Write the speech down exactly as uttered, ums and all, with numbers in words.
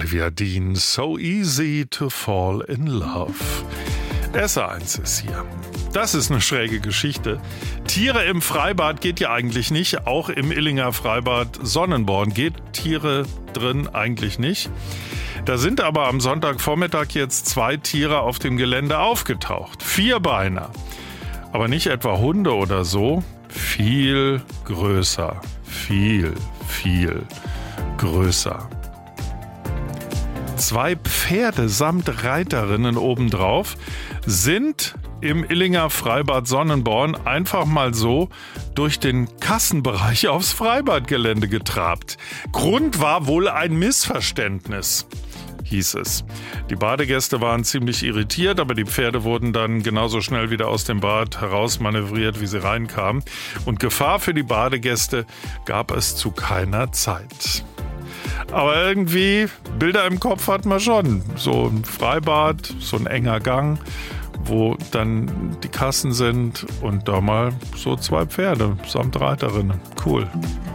Olivia Dean, So Easy to Fall in Love. S eins ist hier. Das ist eine schräge Geschichte. Tiere im Freibad geht ja eigentlich nicht. Auch im Illinger Freibad Sonnenborn geht Tiere drin eigentlich nicht. Da sind aber am Sonntagvormittag jetzt zwei Tiere auf dem Gelände aufgetaucht. Vierbeiner. Aber nicht etwa Hunde oder so. Viel größer. Viel, viel größer. Zwei Pferde samt Reiterinnen obendrauf sind im Illinger Freibad Sonnenborn einfach mal so durch den Kassenbereich aufs Freibadgelände getrabt. Grund war wohl ein Missverständnis, hieß es. Die Badegäste waren ziemlich irritiert, aber die Pferde wurden dann genauso schnell wieder aus dem Bad herausmanövriert, wie sie reinkamen. Und Gefahr für die Badegäste gab es zu keiner Zeit. Aber irgendwie, Bilder im Kopf hat man schon. So ein Freibad, so ein enger Gang, wo dann die Kassen sind und da mal so zwei Pferde samt Reiterinnen. Cool.